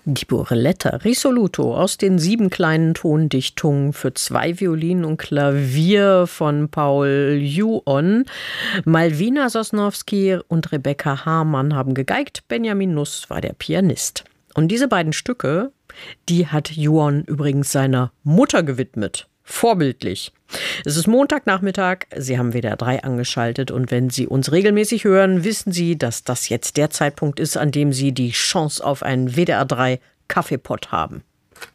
Die Burletta Risoluto aus den 7 kleinen Tondichtungen für 2 Violinen und Klavier von Paul Juon. Malwina Sosnowski und Rebecca Hamann haben gegeigt, Benjamin Nuss war der Pianist. Und diese beiden Stücke, die hat Juon übrigens seiner Mutter gewidmet. Vorbildlich. Es ist Montagnachmittag, Sie haben WDR 3 angeschaltet und wenn Sie uns regelmäßig hören, wissen Sie, dass das jetzt der Zeitpunkt ist, an dem Sie die Chance auf einen WDR 3 Kaffeepott haben.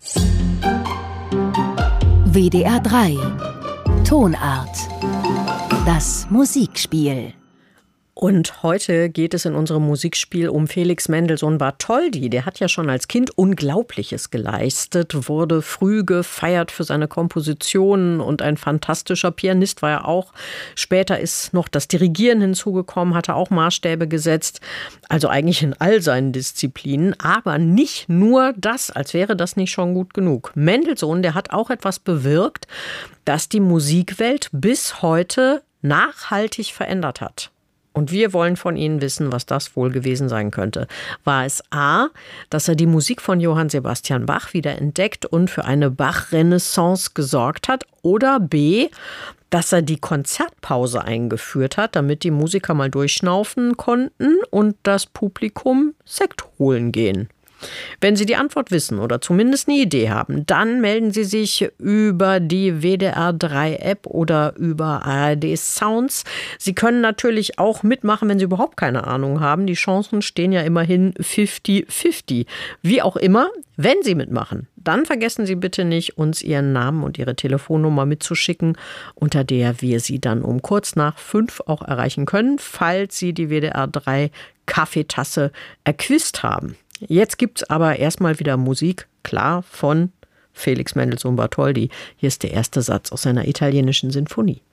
WDR 3 Tonart. Das Musikspiel. Und heute geht es in unserem Musikspiel um Felix Mendelssohn Bartholdy. Der hat ja schon als Kind Unglaubliches geleistet, wurde früh gefeiert für seine Kompositionen und ein fantastischer Pianist war er auch. Später ist noch das Dirigieren hinzugekommen, hatte auch Maßstäbe gesetzt, also eigentlich in all seinen Disziplinen, aber nicht nur das, als wäre das nicht schon gut genug. Mendelssohn, der hat auch etwas bewirkt, das die Musikwelt bis heute nachhaltig verändert hat. Und wir wollen von Ihnen wissen, was das wohl gewesen sein könnte. War es A, dass er die Musik von Johann Sebastian Bach wieder entdeckt und für eine Bach-Renaissance gesorgt hat? Oder B, dass er die Konzertpause eingeführt hat, damit die Musiker mal durchschnaufen konnten und das Publikum Sekt holen gehen? Wenn Sie die Antwort wissen oder zumindest eine Idee haben, dann melden Sie sich über die WDR 3 App oder über ARD Sounds. Sie können natürlich auch mitmachen, wenn Sie überhaupt keine Ahnung haben. Die Chancen stehen ja immerhin 50-50. Wie auch immer, wenn Sie mitmachen, dann vergessen Sie bitte nicht, uns Ihren Namen und Ihre Telefonnummer mitzuschicken, unter der wir Sie dann um kurz nach 5 auch erreichen können, falls Sie die WDR 3 Kaffeetasse erquizt haben. Jetzt gibt's aber erstmal wieder Musik, klar, von Felix Mendelssohn Bartholdy. Hier ist der erste Satz aus seiner italienischen Sinfonie.